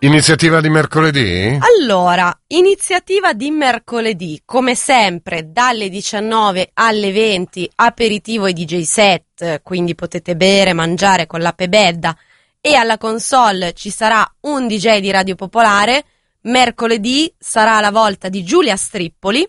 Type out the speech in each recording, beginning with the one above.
Iniziativa di mercoledì? Allora, iniziativa di mercoledì, come sempre, dalle 19 alle 20, aperitivo e DJ set, quindi potete bere, mangiare con la pebedda, e alla console ci sarà un DJ di Radio Popolare. Mercoledì sarà la volta di Giulia Strippoli,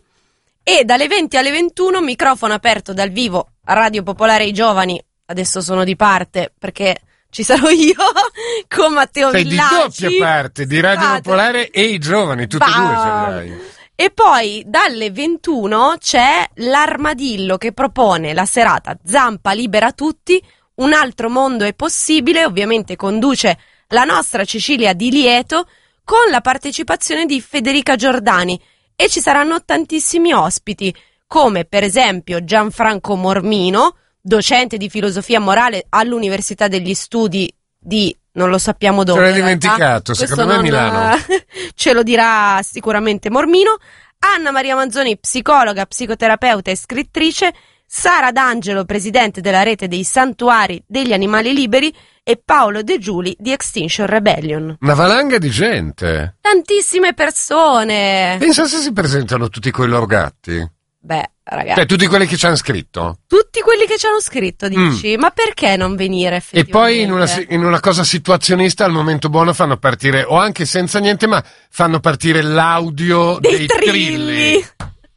e dalle 20 alle 21 microfono aperto dal vivo a Radio Popolare ai Giovani. Adesso sono di parte perché ci sarò io con Matteo Villacci. Sei di doppia parte, di Radio Popolare e i Giovani, tutti e due sarai. E poi dalle 21 c'è l'Armadillo che propone la serata Zampa libera tutti, un altro mondo è possibile, ovviamente conduce la nostra Cecilia Di Lieto con la partecipazione di Federica Giordani, e ci saranno tantissimi ospiti, come per esempio Gianfranco Mormino, docente di filosofia morale all'Università degli Studi di non lo sappiamo dove. Te l'hai dimenticato, secondo me Milano. Ce lo dirà sicuramente Mormino. Anna Maria Manzoni, psicologa, psicoterapeuta e scrittrice, Sara D'Angelo, presidente della rete dei santuari degli animali liberi, e Paolo De Giuli di Extinction Rebellion. Una valanga di gente. Tantissime persone. Pensa se si presentano tutti quei loro gatti. Beh, ragazzi. Cioè, tutti quelli che ci hanno scritto. Tutti quelli che ci hanno scritto, dici? Ma perché non venire effettivamente? E poi in una cosa situazionista al momento buono fanno partire, o anche senza niente, ma fanno partire l'audio dei trilli.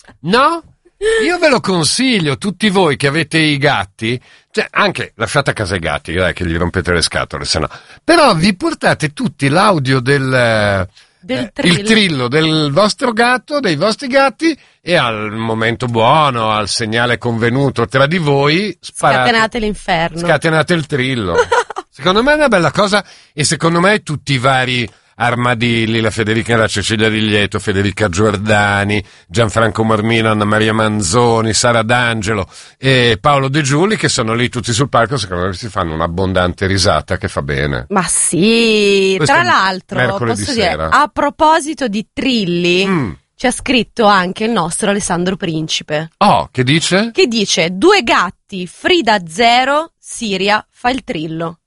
No? Io ve lo consiglio, tutti voi che avete i gatti, cioè anche lasciate a casa i gatti, che gli rompete le scatole, se no. Però vi portate tutti l'audio il trillo del vostro gatto, dei vostri gatti, e al momento buono, al segnale convenuto tra di voi, scatenate l'inferno. Scatenate il trillo. Secondo me è una bella cosa, e secondo me tutti i vari Armadilli, la Cecilia Di Lieto, Federica Giordani, Gianfranco Mormino, Anna Maria Manzoni, Sara D'Angelo e Paolo De Giuli, che sono lì tutti sul palco, secondo me si fanno un'abbondante risata che fa bene. Ma sì, questo tra l'altro posso sera. Dire, a proposito di trilli, ci ha scritto anche il nostro Alessandro Principe. Oh, che dice? Che dice: 2 gatti, Frida 0, Siria fa il trillo.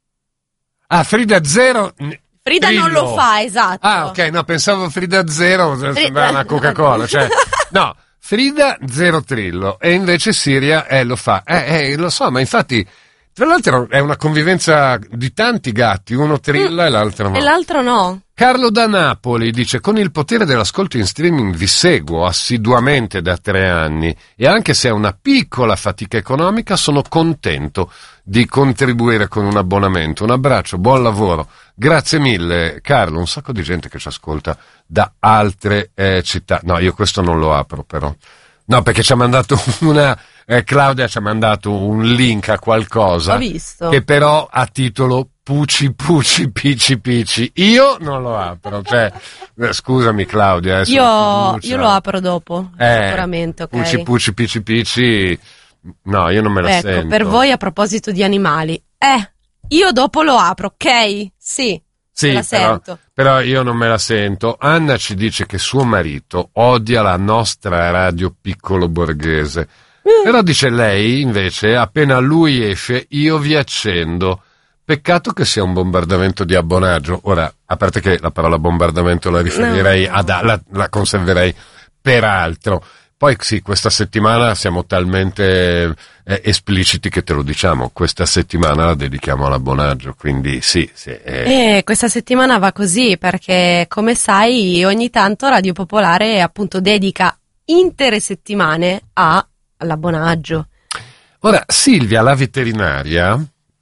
Ah, Frida 0... Frida trillo. Non lo fa, esatto. Ah, ok, no, pensavo Frida 0, sembrava una Coca-Cola, cioè, no, Frida 0 trillo, e invece Siria, lo fa. Lo so, ma infatti, tra l'altro è una convivenza di tanti gatti, uno trilla e l'altro no. E l'altro no. Carlo da Napoli dice: con il potere dell'ascolto in streaming vi seguo assiduamente da 3 anni, e anche se è una piccola fatica economica sono contento di contribuire con un abbonamento. Un abbraccio, buon lavoro. Grazie mille Carlo, un sacco di gente che ci ascolta da altre città. No, io questo non lo apro però. No, perché ci ha mandato Claudia ci ha mandato un link a qualcosa. Ho visto. Che però ha titolo Puci Puci Pici Pici. Io non lo apro, cioè scusami Claudia. Io lo apro dopo, sicuramente, ok. Puci Puci Pici Pici, no, io non me la sento. Per voi, a proposito di animali, io dopo lo apro, ok? Sì, me la sento. Però io non me la sento. Anna ci dice che suo marito odia la nostra radio piccolo borghese. Però dice lei, invece, appena lui esce, io vi accendo. Peccato che sia un bombardamento di abbonaggio. Ora, a parte che la parola bombardamento la riferirei la conserverei per altro. Poi sì, questa settimana siamo talmente espliciti che te lo diciamo, questa settimana la dedichiamo all'abbonaggio, quindi sì. Questa settimana va così perché, come sai, ogni tanto Radio Popolare appunto dedica intere settimane all'abbonaggio. Ora, Silvia, la veterinaria,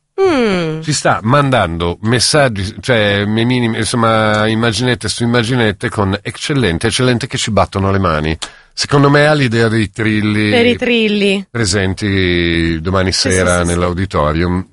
ci sta mandando messaggi, cioè insomma, immaginette su immaginette con eccellente che ci battono le mani. Secondo me ha l'idea dei trilli, per i trilli presenti domani sera nell'auditorium.